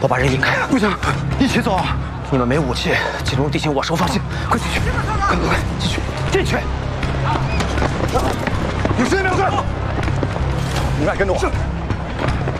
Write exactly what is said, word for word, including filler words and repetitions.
我把人引开。 不行，一起走。 你们没武器，进入地形我手放心。快进去，快快快，进去，进去！ 有十秒钟，你们俩跟着我。是。